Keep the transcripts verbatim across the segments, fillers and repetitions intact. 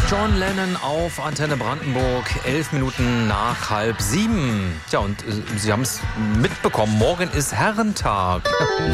John Lennon auf Antenne Brandenburg, elf Minuten nach halb sieben. Tja, und äh, Sie haben es mitbekommen, morgen ist Herrentag.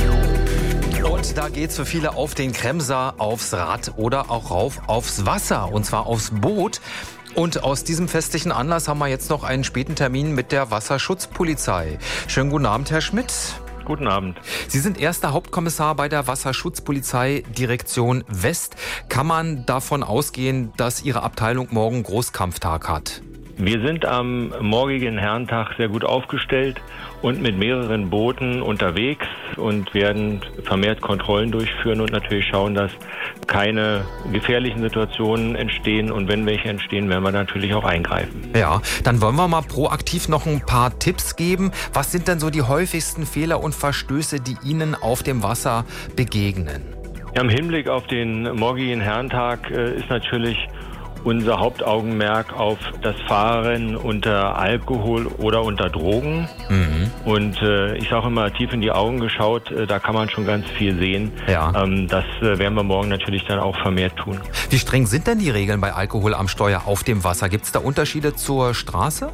Und da geht's für viele auf den Kremser, aufs Rad oder auch rauf aufs Wasser, und zwar aufs Boot. Und aus diesem festlichen Anlass haben wir jetzt noch einen späten Termin mit der Wasserschutzpolizei. Schönen guten Abend, Herr Schmidt. Guten Abend. Sie sind erster Hauptkommissar bei der Wasserschutzpolizei Direktion West. Kann man davon ausgehen, dass Ihre Abteilung morgen Großkampftag hat? Wir sind am morgigen Herrentag sehr gut aufgestellt und mit mehreren Booten unterwegs und werden vermehrt Kontrollen durchführen und natürlich schauen, dass keine gefährlichen Situationen entstehen. Und wenn welche entstehen, werden wir natürlich auch eingreifen. Ja, dann wollen wir mal proaktiv noch ein paar Tipps geben. Was sind denn so die häufigsten Fehler und Verstöße, die Ihnen auf dem Wasser begegnen? Ja, im Hinblick auf den morgigen Herrentag äh, ist natürlich unser Hauptaugenmerk auf das Fahren unter Alkohol oder unter Drogen. Mhm. Und äh, ich sage immer, tief in die Augen geschaut, äh, da kann man schon ganz viel sehen. Ja. Ähm, das äh, werden wir morgen natürlich dann auch vermehrt tun. Wie streng sind denn die Regeln bei Alkohol am Steuer auf dem Wasser? Gibt es da Unterschiede zur Straße?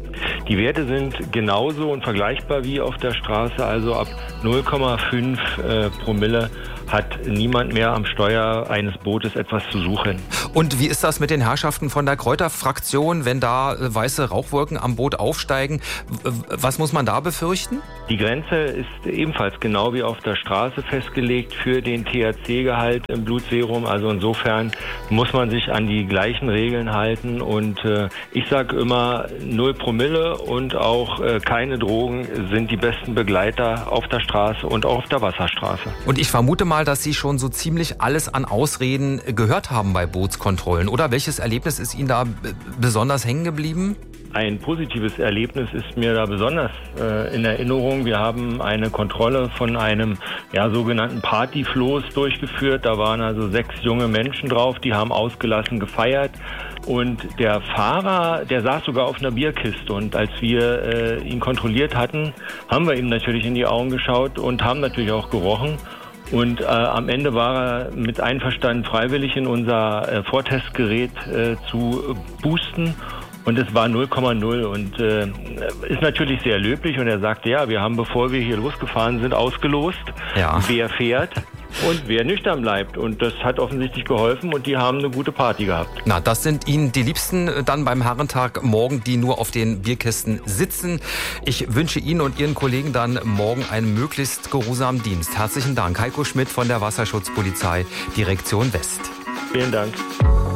Die Werte sind genauso und vergleichbar wie auf der Straße, also ab null Komma fünf äh, Promille hat niemand mehr am Steuer eines Bootes etwas zu suchen. Und wie ist das mit den Herrschaften von der Kräuterfraktion, wenn da äh, weiße Rauchwolken am Boot aufsteigen? W- was muss man da befürchten? Die Grenze ist ebenfalls genau wie auf der Straße festgelegt für den T H C-Gehalt im Blutserum. Also insofern muss man sich an die gleichen Regeln halten. Und äh, ich sage immer, null Promille und auch äh, keine Drogen sind die besten Begleiter auf der Straße und auch auf der Wasserstraße. Und ich vermute mal, dass Sie schon so ziemlich alles an Ausreden gehört haben bei Bootskontrollen, oder? Welches Erlebnis ist Ihnen da b- besonders hängen geblieben? Ein positives Erlebnis ist mir da besonders äh, in Erinnerung. Wir haben eine Kontrolle von einem ja, sogenannten Partyfloß durchgeführt. Da waren also sechs junge Menschen drauf, die haben ausgelassen gefeiert. Und der Fahrer, der saß sogar auf einer Bierkiste. Und als wir äh, ihn kontrolliert hatten, haben wir ihm natürlich in die Augen geschaut und haben natürlich auch gerochen. Und äh, am Ende war er mit Einverstand freiwillig in unser äh, Vortestgerät äh, zu boosten. Und es war null Komma null und äh, ist natürlich sehr löblich. Und er sagte, ja, wir haben, bevor wir hier losgefahren sind, ausgelost, Ja. wer fährt und wer nüchtern bleibt. Und das hat offensichtlich geholfen und die haben eine gute Party gehabt. Na, das sind Ihnen die Liebsten dann beim Herrentag morgen, die nur auf den Bierkästen sitzen. Ich wünsche Ihnen und Ihren Kollegen dann morgen einen möglichst geruhsamen Dienst. Herzlichen Dank. Heiko Schmidt von der Wasserschutzpolizei, Direktion West. Vielen Dank.